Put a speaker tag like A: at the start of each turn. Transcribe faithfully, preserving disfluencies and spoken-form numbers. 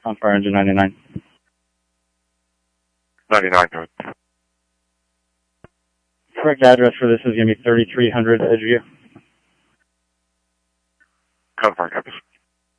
A: on fire engine ninety-nine.
B: ninety-nine, good.
A: Correct address for this is going to be thirty-three hundred Edgeview.
B: Confirm, campus.